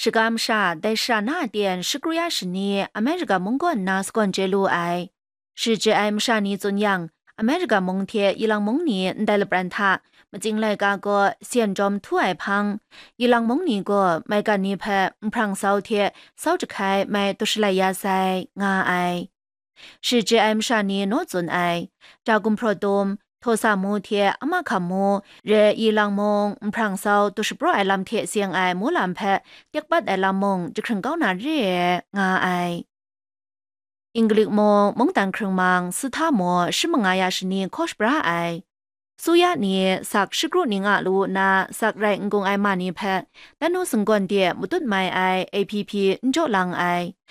是个么啥？但是那点是个呀是你，俺们这个蒙古人那是关这路爱，是指俺们啥你怎样？俺们这个蒙贴伊朗蒙尼带了不然他，么进来个现中土爱旁，伊朗蒙尼个买个尼拍，旁扫贴扫着开买都是来亚塞俺爱。是指俺们啥呢？诺尊爱，照顾 prodom，托萨木贴阿玛卡木，热伊朗蒙，พรางเศร้า都是不爱蓝贴เสียง爱มู蓝拍，เด็กบัด爱蓝蒙，จะขึ้น高那热งา爱。อังกฤษโมมงตังครึ่งมังสถาโม是มงอายาชนีคอชบราไอสุยานี่สักชิกรุนิงาลูนาสักไรงงไอมานีแพแต่นูสงกวนเดียมุตุดไม่ไอ APP นโจลังไอ